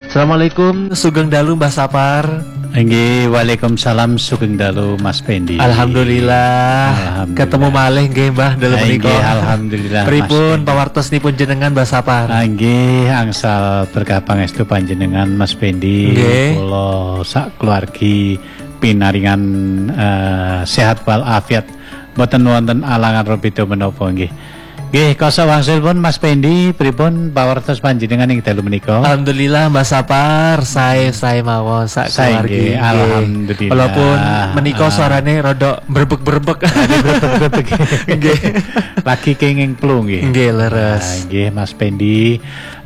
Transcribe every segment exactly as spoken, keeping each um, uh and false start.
Assalamualaikum, Sugeng Dalu Mbah Sapar. Nggih, waalaikumsalam Sugeng Dalu Mas Pendi. Alhamdulillah. Alhamdulillah. Ketemu malih nggih Mbah dalu menika. Nggih, alhamdulillah. Pripun pawartosipun jenengan Mbah Sapar? Nggih, angsal berkah pangestu panjenengan Mas Pendi. Kula sak keluargi pinaringan uh, sehat walafiat. Mboten wonten alangan robito menapa nggih. Nggih, kasa wangsulipun Mas Pendi pripun pawartos panjenengan ing dalu menika? Alhamdulillah Mbah Sapar, sae sae mawon sak keluargi. Alhamdulillah. Walaupun menika suarane rada brebek-brebek. Brebek-brebek. Nggih. Lagi kenging flu nggih. Nggih, leres. Nggih Mas Pendi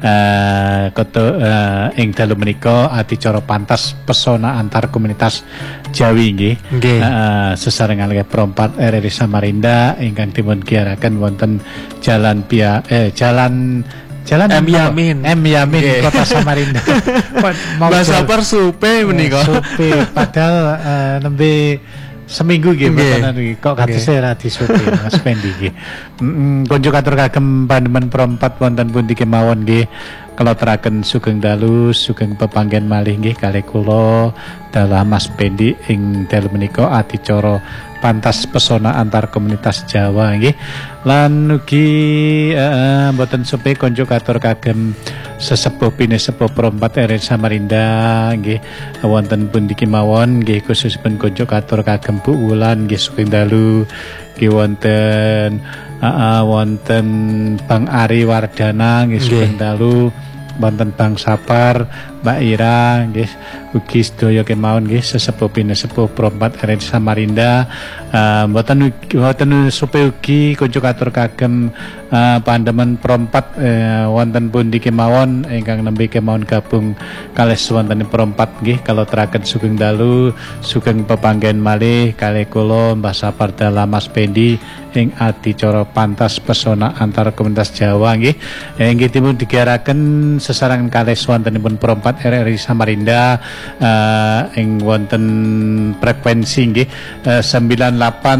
eh koto ing dalu menika adicara pantas pesona antar komunitas Jawi nggih. Nggih. Sesarengan kaliyan perempat R R I Samarinda ingkang dipun giyaraken wonten Jalan Pia eh Jalan Jalan M Yamin M Yamin okay. Kota Samarinda. Mbah Sapar supe menika. Supe padahal uh, nembe seminggu nggih mboten kok kados ora disupe Mas Pendi nggih. Heeh konco katur kagem pandemen perempat wonten pundi kemawon nggih. Keloteraken Sugeng Dalu sugeng pepanggen malih nggih kalih kula dalah Mas Pendi ing dalu menika adicara pantas pesona antar komunitas Jawa nggih. Lan ugi uh, mboten supe konco katur kagem sesepuh pinesepuh perempat R R I Samarinda nggih wonten pundi kemawon nggih khususipun konco katur kagem Bu Wulan nggih Sugeng Dalu nggih wonten uh, uh, wonten Bang Ari Wardana nggih Sugeng Dalu wonten Bang Sapar, Mbak Ira nggih ugi sedaya kemawon nggih sesepuh pinesepuh perempat R R I Samarinda uh, mboten mboten supe ugi konco katur kagem uh, pandemen perempat uh, wonten pundi kemawon ingkang nembe kemawon gabung kalih wonten perempat nggih kaloteraken Sugeng Dalu sugeng pepanggen malih kalih kula Mbah Sapar dalah Mas Pendi ing adicara pantas pesona antar komunitas Jawa nggih inggih dipun digiyaraken sesarengan kalih wontenipun perempat R R I Samarinda uh, ing wonten frekuensi nggih uh, sembilan puluh delapan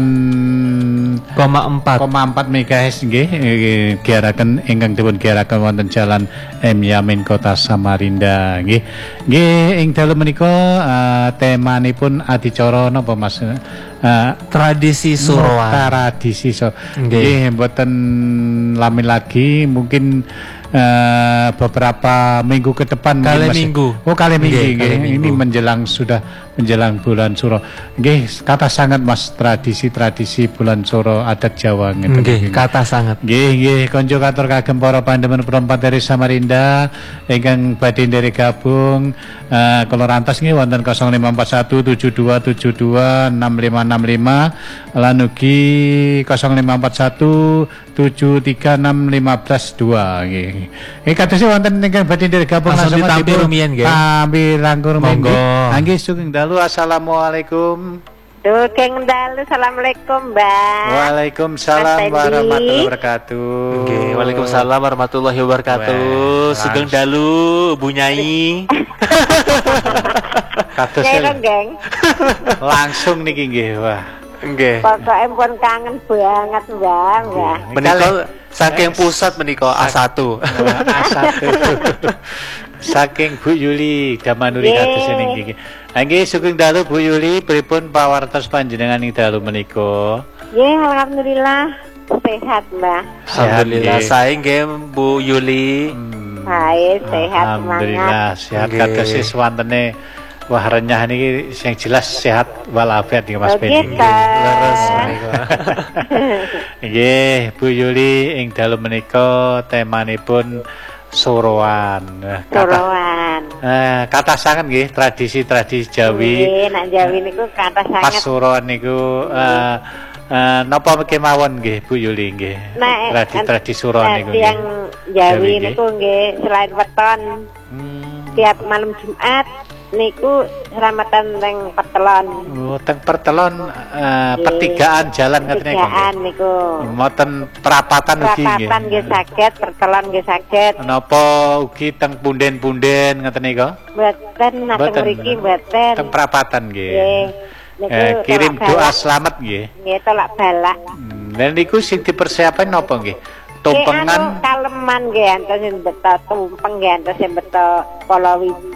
koma empat megahertz nggih giyaraken ingkang dipun giyaraken wonten Jalan M Yamin Kota Samarinda nggih. Nggih ing dalu menika uh, temanipun adicara napa Mas? Uh, tradisi Suroan. Tradisi so. Nggih mboten lami lagi mungkin Uh, beberapa minggu ke depan kali minggu oh kali minggu okay, kali ini minggu. menjelang sudah menjelang bulan Suro nggih kata sangat Mas tradisi-tradisi bulan Suro adat Jawa nggih kata sangat nggih nggih konco katur kagem para pandemen perempat dari Samarinda ingkang badhe nderek gabung uh, kula rantas nggih wonten nol lima empat satu tujuh dua tujuh dua enam lima enam lima lan ugi nol lima empat satu tujuh tiga enam lima dua nggih. Eh kados wonten ingkang badhe gabung langsung ditampi rumiyin nggih. Tampi langkung rumiyin. Monggo. Nggih Sugeng Dalu assalamualaikum. Sugeng Dalu assalamualaikum Mbak. Waalaikumsalam warahmatullahi wabarakatuh. Nggih, waalaikumsalam warahmatullahi wabarakatuh. Sugeng Dalu Bu Nyai. Kados geng. Langsung niki nggih wah. Nggih. Pokoke pun kangen banget Mbak. Mbak. Menika saking pusat menika A satu. A satu. Saking Bu Yuli Damanuri kados niki. Nggih Sugeng Dalu Bu Yuli pripun pawartos panjenengan ing dalu menika? Nggih alhamdulillah sehat Mbak. Alhamdulillah sae nggih Bu Yuli. Baik sehat alhamdulillah sehat kados wantene wah renyah niki sing jelas sehat walafiat nggih Mas Pendi. Leres menika. Nggih Bu Yuli ing dalu menika temanipun Suroan. Suroan. Eh kata sanget nggih tradisi-tradisi Jawi. Nggih nek Jawi niku kata sanget. Pas Suroan niku eh uh, napa kemawon nggih Bu Yuli nggih. Tradisi-tradisi Suroan niku. Yang Jawi niku nggih selain weton. Hmm. Tiap malam Jumat niku selamatan teng pertelon. Oh, teng pertelon uh, pertigaan jalan ngaten niku. Pertigaan niku. Mboten perapatan ugi nggih. Perapatan nggih saged, pertelon nggih saged. Napa ugi teng punden-punden ngaten niku? Mboten nateng mriki mboten. Teng perapatan nggih. Nggih. Eh, kirim doa selamat nggih. Nggih, tolak balak. Hmm, lha niku sing dipersiapan napa nggih? Tumpengan kaleman nggih enten sing beto tumpeng nggih enten sing beto palawija